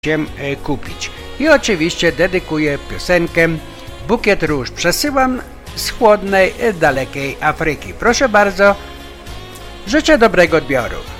się kupić. I oczywiście dedykuję piosenkę Bukiet róż przesyłam z chłodnej, dalekiej Afryki. Proszę bardzo, życzę dobrego odbioru.